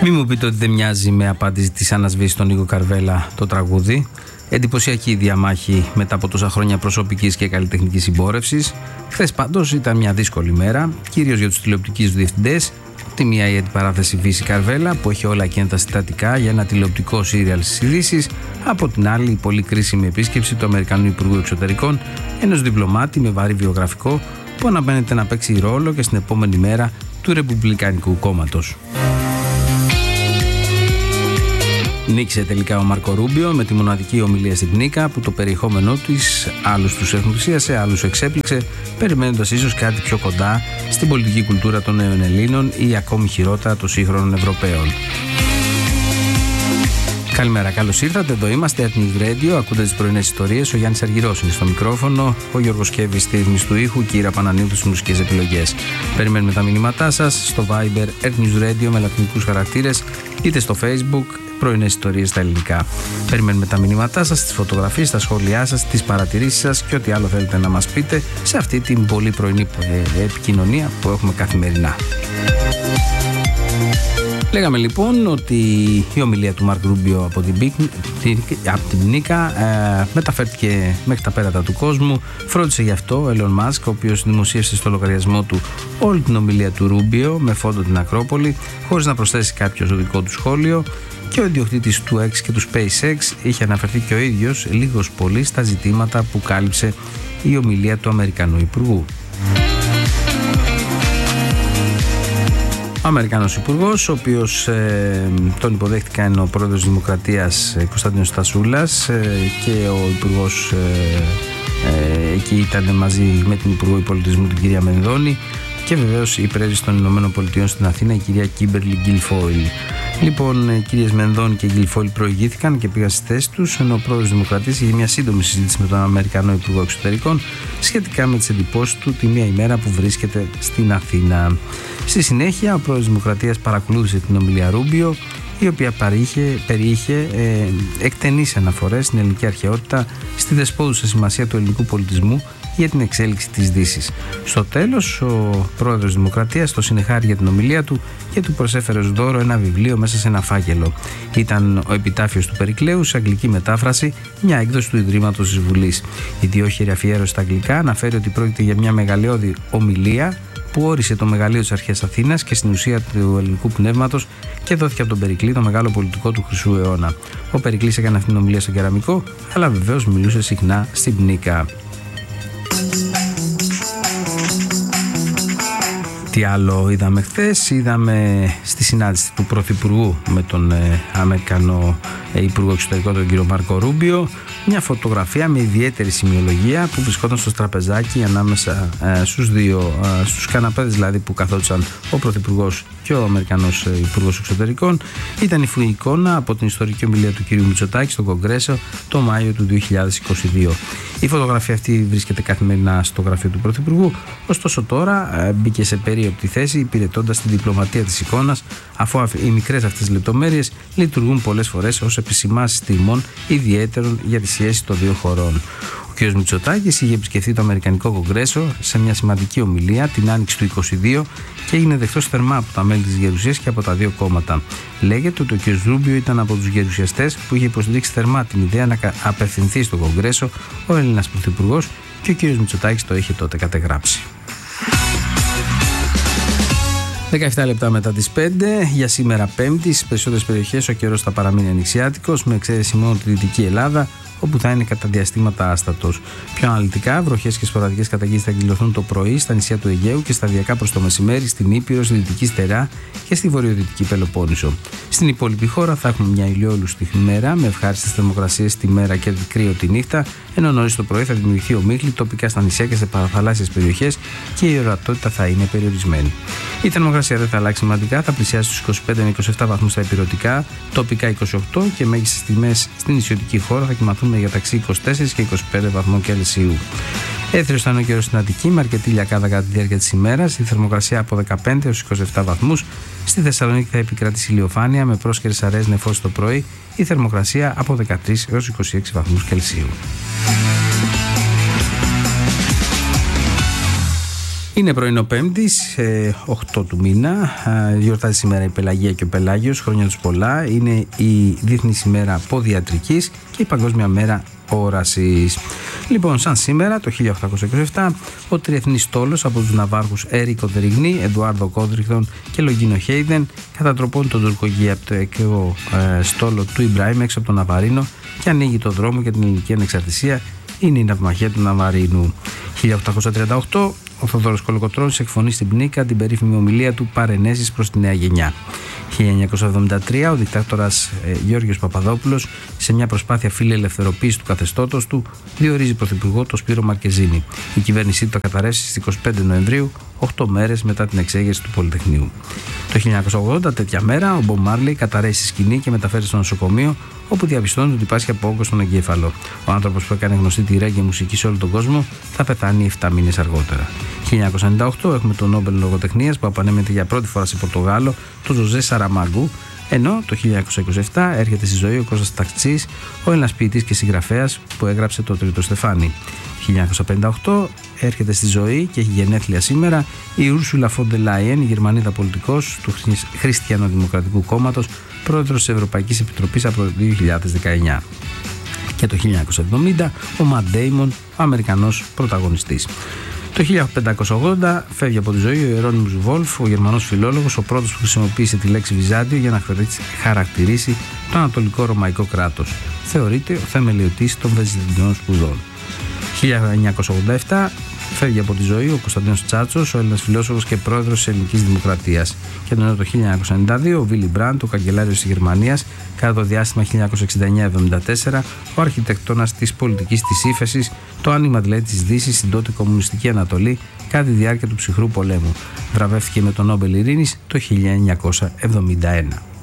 Μη μου πείτε ότι δεν μοιάζει με απάντηση της Άννας Β στον Νίκο Καρβέλα το τραγούδι. Εντυπωσιακή η διαμάχη μετά από τόσα χρόνια προσωπικής και καλλιτεχνικής συμπόρευσης. Χθες πάντως ήταν μια δύσκολη μέρα, κυρίως για τους τηλεοπτικούς διευθυντές. Από τη μία η αντιπαράθεση Βύση Καρβέλα, που έχει όλα εκείνα τα συστατικά για ένα τηλεοπτικό σύριαλ στις ειδήσεις. Από την άλλη, η πολύ κρίσιμη επίσκεψη του Αμερικανού Υπουργού Εξωτερικών, ενός διπλωμάτη με βαρύ βιογραφικό, που αναμένεται να παίξει ρόλο και στην επόμενη μέρα του Ρεπουμπλικανικού Κόμματος. Νίκησε τελικά ο Μάρκο Ρούμπιο με τη μοναδική ομιλία στην Νίκα, που το περιεχόμενό της άλλους τους εκνευρίασε, άλλους εξέπληξε, περιμένοντας ίσως κάτι πιο κοντά στην πολιτική κουλτούρα των νέων Ελλήνων ή ακόμη χειρότερα των σύγχρονων Ευρωπαίων. Καλημέρα, καλώς ήρθατε. Εδώ είμαστε, Earth News Radio. Ακούτε τις πρωινές ιστορίες. Ο Γιάννης Αργυρός είναι στο μικρόφωνο. Ο Γιώργος Κέβης στη ρύθμιση του ήχου και η Ήρα Πανανίου στις μουσικές επιλογές. Περιμένουμε τα μηνύματά σας στο Viber Earth News Radio με λατινικούς χαρακτήρες, είτε στο Facebook πρωινές ιστορίες στα ελληνικά. Περιμένουμε τα μηνύματά σας, τις φωτογραφίες, τα σχόλιά σας, τις παρατηρήσεις σας και ό,τι άλλο θέλετε να μας πείτε σε αυτή την πολύ πρωινή επικοινωνία που έχουμε καθημερινά. Λέγαμε λοιπόν ότι η ομιλία του Μάρκ Ρούμπιο από την Νίκα μεταφέρθηκε μέχρι τα πέρατα του κόσμου. Φρόντισε γι' αυτό ο Elon Musk, ο οποίος δημοσίευσε στο λογαριασμό του όλη την ομιλία του Ρούμπιο με φόντο την Ακρόπολη, χωρίς να προσθέσει κάποιο δικό του σχόλιο. Και ο ιδιοκτήτης του X και του SpaceX είχε αναφερθεί και ο ίδιος λίγος πολύ στα ζητήματα που κάλυψε η ομιλία του Αμερικανού Υπουργού. Ο Αμερικανός Υπουργός, ο οποίος τον υποδέχτηκαν ο πρόεδρος της Δημοκρατίας Κωνσταντίνος Στασούλας και ο Υπουργός εκεί ήταν μαζί με την Υπουργό Πολιτισμού την κυρία Μενδώνη και βεβαίως η πρέσβης των Ηνωμένων Πολιτειών στην Αθήνα, η κυρία Κίμπερλι Γκιλφόιλ. Λοιπόν, οι κυρίες Μενδώνη και Γκιλφόιλ προηγήθηκαν και πήγαν στις θέσεις τους, ενώ ο πρόεδρος της Δημοκρατίας είχε μια σύντομη συζήτηση με τον Αμερικανό Υπουργό Εξωτερικών σχετικά με τις εντυπώσεις του τη μία ημέρα που βρίσκεται στην Αθήνα. Στη συνέχεια, ο πρόεδρος της Δημοκρατίας παρακολούθησε την ομιλία Ρούμπιο, η οποία περιείχε εκτενείς αναφορές στην ελληνική αρχαιότητα, στη δεσπόζουσα σημασία του ελληνικού πολιτισμού για την εξέλιξη της Δύσης. Στο τέλος, ο πρόεδρος της Δημοκρατίας το συνεχάρει για την ομιλία του και του προσέφερε ως δώρο ένα βιβλίο μέσα σε ένα φάκελο. Ήταν ο επιτάφιος του Περικλέου σε αγγλική μετάφραση, μια έκδοση του Ιδρύματος της Βουλής. Η διόχειρη αφιέρωση στα αγγλικά αναφέρει ότι πρόκειται για μια μεγαλειώδη ομιλία που όρισε το μεγαλείο της αρχαίας Αθήνας και στην ουσία του ελληνικού πνεύματος και δόθηκε από τον Περικλή, το μεγάλο πολιτικό του Χρυσού αιώνα. Ο Περικλής έκανε αυτήν την ομιλία στο Κεραμικό, αλλά βεβαίως μιλούσε συχνά στην Νίκα. Τι άλλο είδαμε χθες? Είδαμε στη συνάντηση του Πρωθυπουργού με τον Αμερικανό Υπουργό Εξωτερικών, τον κύριο Μάρκο Ρούμπιο, μια φωτογραφία με ιδιαίτερη σημειολογία που βρισκόταν στο τραπεζάκι ανάμεσα στους καναπέδες δηλαδή που καθόντουσαν ο Πρωθυπουργός και ο Αμερικανός Υπουργός Εξωτερικών. Ήταν η εικόνα από την ιστορική ομιλία του κύριου Μητσοτάκη στο Κογκρέσο το Μάιο του 2022. Η φωτογραφία αυτή βρίσκεται καθημερινά στο γραφείο του Πρωθυπουργού, ωστόσο τώρα μπήκε σε περίοπτη θέση υπηρετώντας τη διπλωματία της εικόνας, αφού οι μικρές αυτές λεπτομέρειες λειτουργούν πολλές φορές ως επισημάνσεις τιμών ιδιαίτερων για τη σχέση των δύο χωρών. Ο κ. Μητσοτάκης είχε επισκεφθεί το Αμερικανικό Κογκρέσο σε μια σημαντική ομιλία την άνοιξη του 2022 και έγινε δεκτός θερμά από τα μέλη της Γερουσίας και από τα δύο κόμματα. Λέγεται ότι ο κ. Ρούμπιο ήταν από τους γερουσιαστές που είχε υποστηρίξει θερμά την ιδέα να απευθυνθεί στο Κογκρέσο ο Έλληνας Πρωθυπουργός και ο κ. Μητσοτάκης το είχε τότε κατεγράψει. 17 λεπτά μετά τις 5, για σήμερα Πέμπτη, στις περισσότερες περιοχές ο καιρός θα παραμείνει ανοιξιάτικος, με εξαίρεση μόνο τη Δυτική Ελλάδα, όπου θα είναι κατά διαστήματα άστατος. Πιο αναλυτικά, βροχές και σποραδικές καταγγείλεις θα εκδηλωθούν το πρωί στα νησιά του Αιγαίου και σταδιακά προς το μεσημέρι στην Ήπειρο, στη Δυτική Στερά και στη βορειοδυτική Πελοπόννησο. Στην υπόλοιπη χώρα θα έχουμε μια ηλιόλουστη μέρα με ευχάριστες θερμοκρασίες τη μέρα και κρύο τη νύχτα, ενώ νωρίς το πρωί θα δημιουργηθεί ομίχλη τοπικά στα νησιά και σε παραθαλάσσιες περιοχές και η ορατότητα θα είναι περιορισμένη. Η θερμοκρασία δεν θα αλλάξει σημαντικά, θα πλησιάσει στους 25 με 27 βαθμούς στα υπηρετικά, τοπικά 28 και μέγιστες τιμές στην νησιωτική χώρα θα κοιμαθούν για ταξί 24 και 25 βαθμών Κελσίου. Έθριος θα είναι ο καιρός στην Αττική με αρκετή λιακάδα κατά τη διάρκεια της ημέρας, η θερμοκρασία από 15 έως 27 βαθμούς. Στη Θεσσαλονίκη θα επικρατήσει ηλιοφάνεια με πρόσκαιρες αραιές νεφώσεις το πρωί, η θερμοκρασία από 13 έως 26 βαθμούς Κελσίου. Είναι πρωινό Πέμπτης, 8 του μήνα. Γιορτάζει σήμερα η Πελαγία και ο Πελάγιος. Χρόνια τους πολλά. Είναι η Διεθνής ημέρα Ποδιατρικής και η Παγκόσμια μέρα όρασης. Λοιπόν, σαν σήμερα το 1827, ο τριεθνής στόλος από τους ναυάρχους Έρικο Δεριγνή, Εντουάρδο Κόντριχτον και Λογίνο Χέιδεν κατατροπώνει τον τουρκογειακό στόλο του Ιμπραήμ έξω από τον Ναβαρίνο και ανοίγει το δρόμο για την ελληνική ανεξαρτησία. Είναι η ναυμαχία του Ναβαρίνου. 1838, ο Θοδωρός Κολοκοτρώνης εκφωνεί στην Πνίκα την περίφημη ομιλία του Παρενέσεις προς τη νέα γενιά. 1973, ο δικτάτορας Γιώργος Παπαδόπουλος, σε μια προσπάθεια φιλελευθεροποίησης του καθεστώτος του, διορίζει πρωθυπουργό τον Σπύρο Μαρκεζίνη. Η κυβέρνησή του θα καταρρεύσει στις 25 Νοεμβρίου, 8 μέρες μετά την εξέγερση του Πολυτεχνείου. Το 1980, τέτοια μέρα, ο Μπομπ Μάρλεϊ καταρρεύσει στη σκηνή και μεταφέρει στο νοσοκομείο, όπου διαπιστώνει ότι πάσχει από όγκο στον εγκέφαλο. Ο άνθρωπος που έκανε γνωστή τη ρέγγε μουσική σε όλο τον κόσμο θα πεθάνει 7 μήνες αργότερα. 1998, έχουμε τον Νόμπελ Λογοτεχνίας που απανέμεται για πρώτη φορά σε Πορτογάλο, τον Ζωζέ Σαραμάγκου. Ενώ το 1927 έρχεται στη ζωή ο Κώστας Ταξής, ο Έλληνας ποιητής και συγγραφέας που έγραψε το Τρίτο Στεφάνι. 1958 έρχεται στη ζωή και έχει γενέθλια σήμερα η Ούρσουλα φον ντερ Λάιεν, η Γερμανίδα πολιτικός του Χριστιανοδημοκρατικού Κόμματος, πρόεδρος της Ευρωπαϊκής Επιτροπής από το 2019. Και το 1970 ο Ματ Ντέιμον, ο Αμερικανός πρωταγωνιστής. Το 1580 φεύγει από τη ζωή ο Ιερώνυμος Βόλφ, ο Γερμανός φιλόλογος, ο πρώτος που χρησιμοποίησε τη λέξη Βυζάντιο για να χαρακτηρίσει το Ανατολικό Ρωμαϊκό κράτος. Θεωρείται ο θεμελιωτής των Βυζαντινών σπουδών. 1987 φεύγει από τη ζωή ο Κωνσταντίνος Τσάτσος, ο Έλληνας φιλόσοφος και πρόεδρος της Ελληνικής Δημοκρατίας. Και το 1992 ο Βίλι Μπραντ, ο καγκελάριος της Γερμανίας, κατά το διάστημα 1969-74, ο αρχιτεκτόνας της πολιτικής της ύφεσης, το άνοιγμα δηλαδή της Δύσης στην τότε κομμουνιστική Ανατολή κατά τη διάρκεια του ψυχρού πολέμου. Βραβεύτηκε με τον Νόμπελ Ειρήνης το 1971.